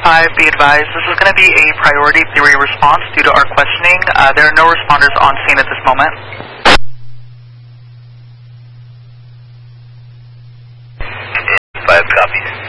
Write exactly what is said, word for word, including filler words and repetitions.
five, be advised, this is going to be a priority theory response due to our questioning. Uh, there are no responders on scene at this moment. five copies.